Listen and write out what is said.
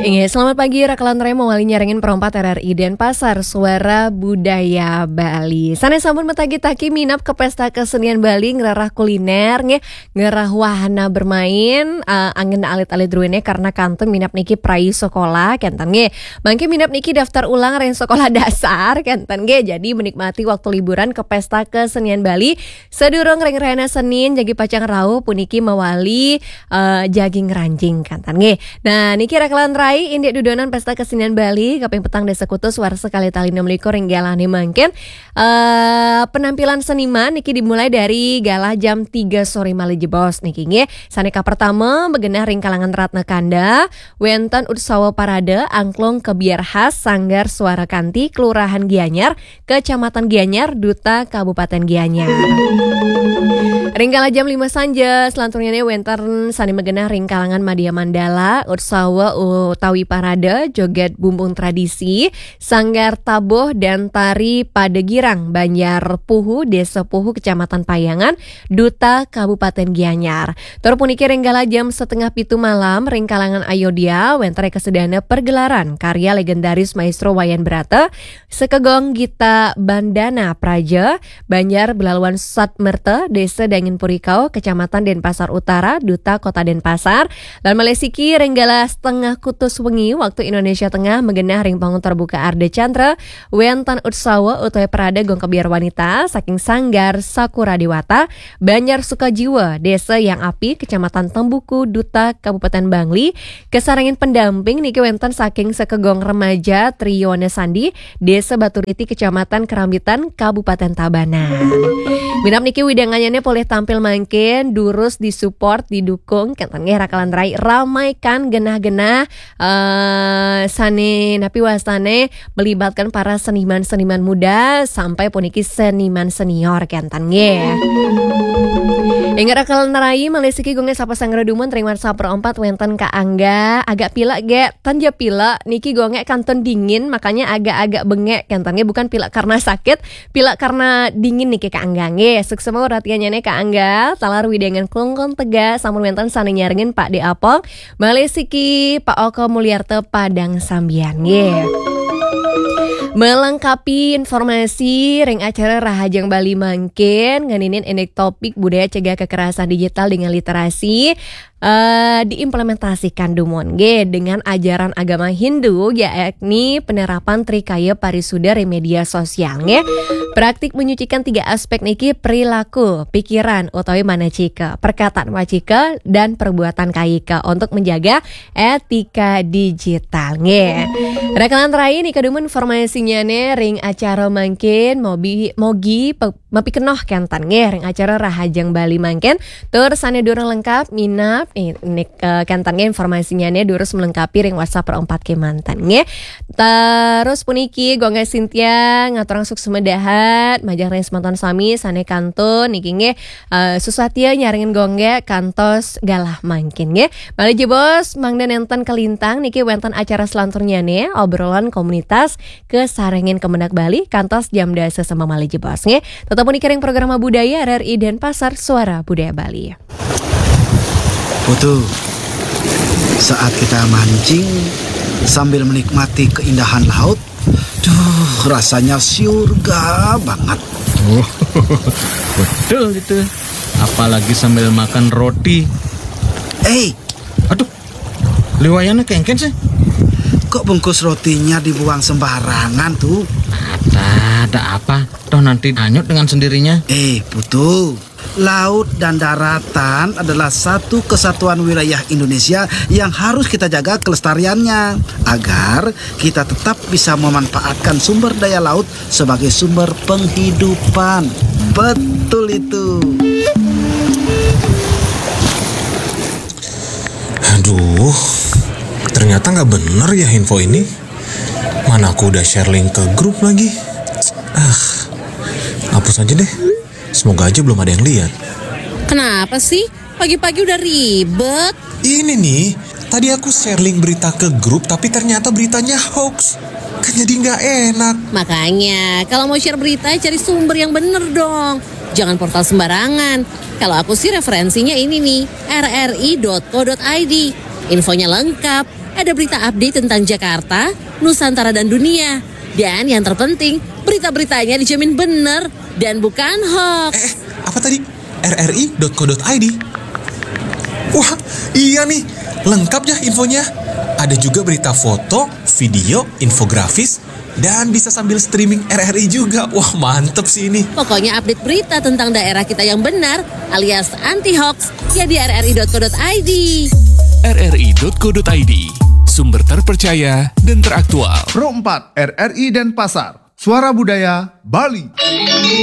Iya, selamat pagi Rakalan Remo wali nyarengin perompat RRI Denpasar Suara Budaya Bali. Sana sambut metagi-taki minap ke pesta kesenian Bali ngerarah kuliner ngerah wahana bermain angin alit-alit druene karena kantun minap niki prai sekolah kentan mangke minap niki daftar ulang ren sekolah dasar kentan jadi menikmati waktu liburan ke pesta kesenian Bali sedurung reng-rena Senin jagi pacang rau puniki mawali jaging ranjing kentan Nah niki Rakalan Rai Indik Dudonan Pesta Kesenian Bali Kaping Petang Desa Kutus War sekali tali 6 ringgalane mangken penampilan seniman niki dimulai dari galah jam 3 sore malih jebos niki saneka pertama begenah ring kalangan Ratna Kanda wenten utsawa parade angklung kebiar khas Sanggar Suara Kanti Kelurahan Gianyar Kecamatan Gianyar Duta Kabupaten Gianyar. Ringkala jam 5 sanja selanturnya wenten sani megenah ring kalangan Madya Mandala utsawa utawi parade joget bumbung tradisi Sanggar Taboh dan tari Padegirang Banjar Puhu Desa Puhu Kecamatan Payangan Duta Kabupaten Gianyar. Tur puniki ringgala jam 6:30 malam ring kalangan Ayodhya wentere kesedana pergelaran karya legendaris Maestro Wayan Brata Sekegong Gita Bandana Praja Banjar Belaluan Satmerte Desa Dangin Purikau Kecamatan Denpasar Utara Duta Kota Denpasar lan melesiki ringgala setengah kutus wengi waktu Indonesia Tengah megenah ring panggung terbuka Arde Chandra wenten utsawa utawi parade gong kebiar wanita saking Sanggar Sakura Dewata Banjar Sukajiwa Desa Yang Api Kecamatan Tembuku Duta Kabupaten Bangli kesarangin pendamping niki wenten saking Sekegong Remaja Trione Sandi Desa Baturiti Kecamatan Kerambitan Kabupaten Tabanan. Minap niki widangannya boleh tampil mangkin durus disupport didukung kentan Rakalan Rai ramaikan genah-genah sane napi wastane melibatkan para seniman-seniman muda sampai puniki seniman senior kentan Ingat Rakalan Rai melesiki gonge sapa sangra dumon terima saper 4 wenten ka Angga agak pilek tanja pilek niki gonge kanton dingin makanya agak-agak bengek kentannya bukan pilek karena sakit pilek karena dingin niki ka Angga sukses mau ratiannya ka Angga talar widangan klongkon tega samun wenten sane nyaringin Pak De Apol melesiki Pak Oko Mulyarto Padang Sambian melengkapi informasi ring acara Rahajang Bali mangkin nganinin enek topik budaya cegah kekerasan digital dengan literasi diimplementasikan dumon dengan ajaran agama Hindu yakni penerapan Trikaya Parisuda media sosial praktik menyucikan 3 aspek niki perilaku, pikiran utawi manacika, perkataan wacika dan perbuatan kaika untuk menjaga etika digital Rakalan Rai nih kedua informasinya ring acara mangkin mogi mapikenoh kentan ring acara Rahajang Bali mangkin tur sane durung lengkap minap kentannya informasinya durus melengkapi ring WhatsApp per 4 kemantan terus puniki gonga Cynthia ngaturang sukses medahat majang ring semantan sami sane kantun niki Susatia nyaringin gongge kantos galah mangkin balik jebos mangdan enten kelintang niki wenten acara selanturnya obrolan komunitas kesarengin Kemendak Bali kantos jam dasa sama malih jebos tetap puniki ring program budaya RRI Denpasar Suara Budaya Bali. Putu, saat kita mancing sambil menikmati keindahan laut, rasanya surga banget. Oh, betul itu. Apalagi sambil makan roti. Aduh, liwayannya kengken sih. Kok bungkus rotinya dibuang sembarangan tuh? Ada apa? Toh nanti hanyut dengan sendirinya. Putu. Laut dan daratan adalah satu kesatuan wilayah Indonesia yang harus kita jaga kelestariannya agar kita tetap bisa memanfaatkan sumber daya laut sebagai sumber penghidupan. Betul itu. Aduh, ternyata nggak bener ya info ini. Mana aku udah share link ke grup lagi. Hapus aja deh. Semoga aja belum ada yang lihat. Kenapa sih? Pagi-pagi udah ribet. Ini nih, tadi aku share link berita ke grup tapi ternyata beritanya hoax. Kan jadi nggak enak. Makanya, kalau mau share berita cari sumber yang bener dong. Jangan portal sembarangan. Kalau aku sih referensinya ini nih, rri.co.id. Infonya lengkap, ada berita update tentang Jakarta, Nusantara dan dunia. Dan yang terpenting, berita-beritanya dijamin benar dan bukan hoax. Apa tadi? rri.co.id. Wah, iya nih. Lengkap ya infonya. Ada juga berita foto, video, infografis, dan bisa sambil streaming RRI juga. Wah, mantep sih ini. Pokoknya update berita tentang daerah kita yang benar alias anti-hoax ya di rri.co.id. rri.co.id, sumber terpercaya dan teraktual. Pro 4 RRI Denpasar, Suara Budaya Bali.